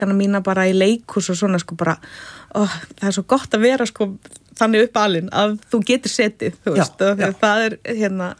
krakkana mína bara í leikhús og svona sko bara, það svo gott að vera sko þannig upp alinn að þú getur setið, þú veist, og það hérna,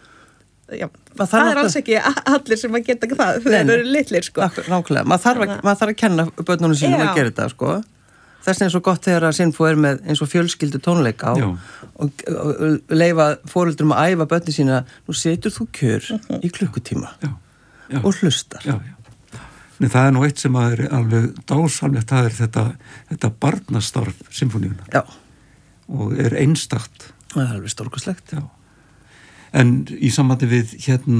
það alls ekki allir sem að geta það, það eru litlir sko. Nákvæmlega, maður þarf að kenna börnunum sínum að gera þetta sko. Þess er svo gott þegar að Sinfó með eins og fjölskyldu tónleika og leyfa foreldrum að æfa börnin sína, nú setur þú kjör í klukkutíma og hlustar. Nei, það nú eitt sem er alveg dásamlegt, það þetta barnastarf symfóníuna. Já. Og einstakt. Það alveg stórkostlegt. Já. En í sambandi við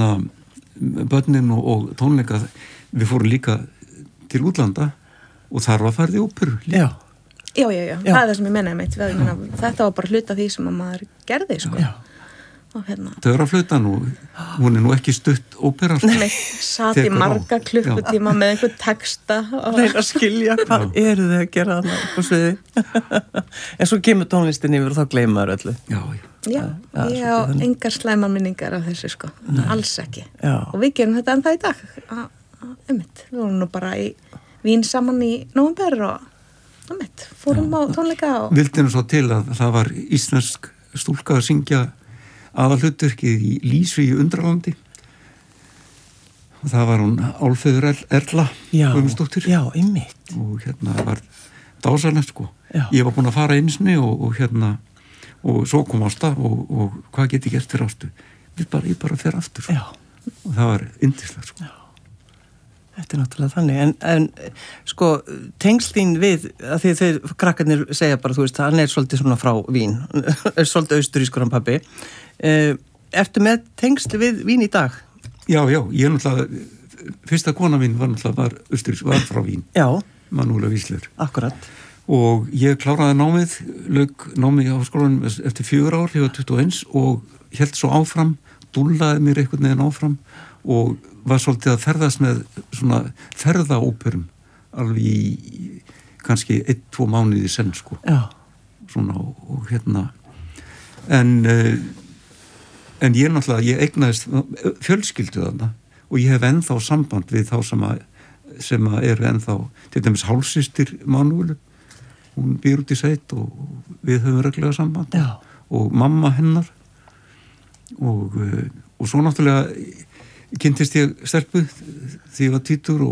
börnin og tónleika, við fórum líka til útlanda og þar var farið í óperu. Já, það er það sem ég mennaði mitt. Þetta var bara hluta því sem að maður gerði, sko. Já. Og Töfraflautan og hún nú ekki stutt ópera. Nei, sat í marga klukkutíma með einhver texta. Reyna að skilja hvað eru þið að gera þarna á sviði. En svo kemur tónlistin yfir og þá gleymaður öllu. Já, ég á engar slæmar minningar af þessu, sko. Alls ekki. Og við gerum þetta ennþá í dag. Við vorum nú bara í Vín saman í nóvember og fórum á tónleika og... Vildinu svo til að það var íslensk stúlka að syngja aðalhlutverkið í Lísu í Undralandi og það var hún Álfheiður Erla Guðmundsdóttir. Já, einmitt. Og var dásalegt sko. Ég var búin að fara einsni og svo kom Ásta og hvað get ég gert fyrir Ástu? Ég bara fer aftur sko. Og það var yndislegt sko. Þetta náttúrulega þannig, en sko, tengsl þín við, að því þau krakkarnir segja bara, þú veist, hann svolítið svona frá Vín, svolítið austurískur hann pabbi. Ertu með tengsl við Vín í dag? Já, ég náttúrulega, fyrsta kona mín var austurísk, var frá Vín. Já. Manúla Víslur. Akkurat. Og ég kláraði lauk námið á skólanum eftir 4 ár, ég var 21 og hélt svo áfram, dúllaði mér einhvern veginn áfram og var svolítið að ferðast með svona ferðaóperum alveg í kannski 1-2 mánuði senn sko. Já. Svona og en ég náttúrulega, ég eignaðist fjölskyldu þarna og ég hef ennþá samband við þá sem eru ennþá, til dæmis hálfsystir Manúlu, hún býr út í sveit og við höfum reglulega samband. Já. Og mamma hennar og svo náttúrulega kynntist ég stelpu því ég var 20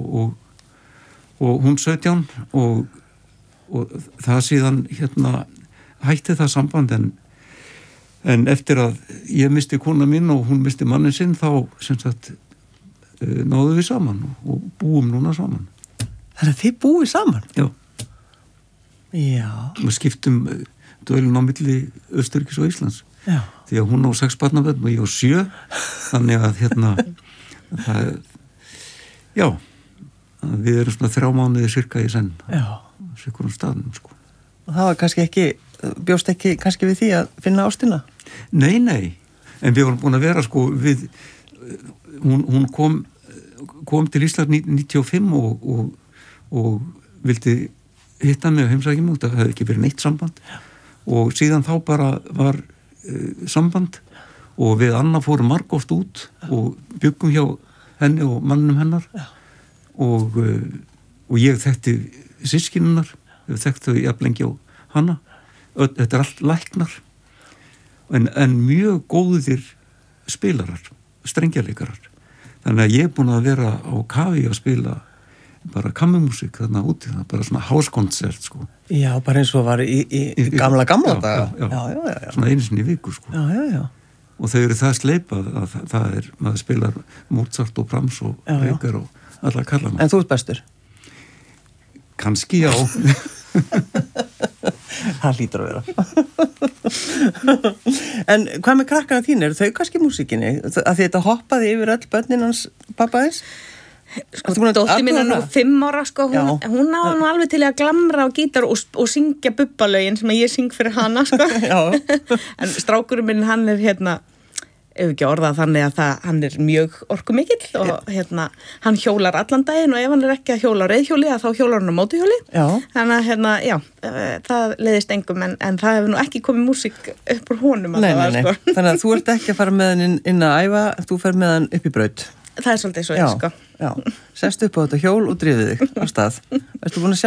og hún 17 og það síðan hætti það samband en eftir að ég misti kona mín og hún misti mannin sinn þá sem sagt náðum við saman og búum núna saman. Þannig að þið búið saman? Já. Já. Við skiptum dvölin á milli Austurríkis og Íslands. Já. Því að hún á 6 barnabörn og ég á 7 þannig að við erum svona 3 mánuði cirka í senn sikkurum staðnum sko. Og það var bjóst ekki kannski við því að finna ástina? Nei, en við vorum búin að vera sko hún kom til Ísland 95 og vildi hitta mig og heimsækja mig, það hefði ekki verið neitt samband og síðan þá bara var samband og við Anna fórum margoft út og byggum hjá henni og mannum hennar og ég þekkti systkinunnar, ég þekkti þau jafnlengi á hana, þetta allt læknar en mjög góðir spilarar, strengjarleikarar þannig að ég er búin að vera á kafi að spila bara kammermúsík þarna úti, það bara svona háskonsert sko. Já, bara eins og var í gamla daga. Já. Svona einu sinni í viku sko. Já. Og þau eru það sleipað að það maður spilar Mozart og Brahms og Reger og alla kallana. En þú ert bestur? Kannski já. Það hlýtur að vera. En hvað með krakkana þín, eru þau kannski músíkinni? Að þetta hoppaði yfir öll börnin hans pappaðins? Sko, dóttir mín nú 5 ára sko, hún á nú alveg til að glamra á gítar og syngja bubbalögin sem ég syng fyrir hana sko. En strákurinn minn hann er ef ekki orðað þannig að hann er mjög orkumikill og hann hjólar allan daginn og ef hann er ekki að hjóla á reiðhjóli þá hjólar hann á mótuhjóli. Þannig að það leiðist engum en það hefur nú ekki komið músík upp úr honum. Nei. Sko. Þannig að þú ert ekki að fara með hann inn að æfa, þú fer með hann upp í braut. Það er svolítið svo, sko. Já, sestu upp á þetta hjól og drífðu þig á stað. Ertu búin að sjá